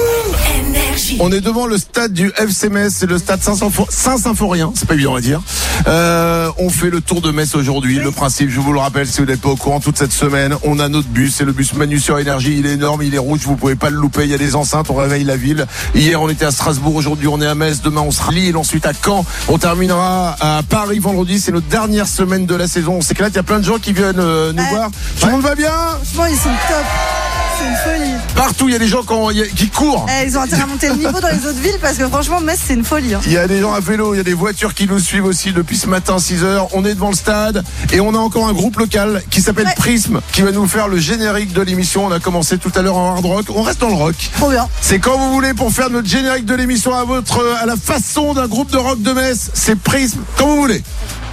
Énergie. On est devant le stade du F C Metz, c'est le stade Saint-Sympho- Saint-Symphorien, c'est pas évident à dire. Euh, on fait le tour de Metz aujourd'hui. Le principe, je vous le rappelle, si vous n'êtes pas au courant toute cette semaine, on a notre bus, c'est le bus Manu sur Énergie. Il est énorme, il est rouge, vous pouvez pas le louper. Il y a des enceintes, on réveille la ville. Hier, on était à Strasbourg, aujourd'hui, on est à Metz. Demain, on sera à Lille, ensuite à Caen. On terminera à Paris vendredi. C'est notre dernière semaine de la saison. C'est que là, il y a plein de gens qui viennent euh, nous Ouais. voir. Tout le monde va bien? Franchement, ils sont top. C'est une folie. Partout, il y a des gens qui, ont- il y a- qui courent. Eh, ils ont intérêt à monter le niveau dans les autres villes parce que franchement, Metz, c'est une folie. Hein. Il y a des gens à vélo, il y a des voitures qui nous suivent aussi depuis ce matin six heures. On est devant le stade et on a encore un groupe local qui s'appelle Ouais. Prism qui va nous faire le générique de l'émission. On a commencé tout à l'heure en hard rock. On reste dans le rock. Trop bien. C'est quand vous voulez pour faire notre générique de l'émission à votre, à la façon d'un groupe de rock de Metz. C'est Prism, quand vous voulez.